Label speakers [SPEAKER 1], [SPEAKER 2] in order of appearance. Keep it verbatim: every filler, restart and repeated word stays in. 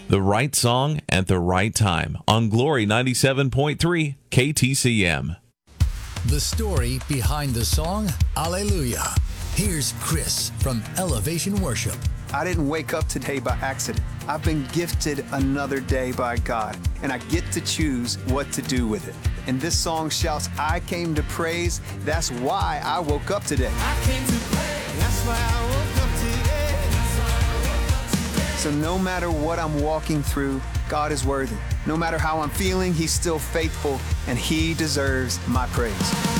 [SPEAKER 1] The right song at the right time on Glory ninety-seven point three K T C M.
[SPEAKER 2] The story behind the song, Alleluia. Here's Chris from Elevation Worship.
[SPEAKER 3] I didn't wake up today by accident. I've been gifted another day by God, and I get to choose what to do with it. And this song shouts, I came to praise, that's why I woke up today.
[SPEAKER 4] I came to praise, that's why I woke up today. That's why I woke up today.
[SPEAKER 3] So no matter what I'm walking through, God is worthy. No matter how I'm feeling, He's still faithful, and He deserves my praise.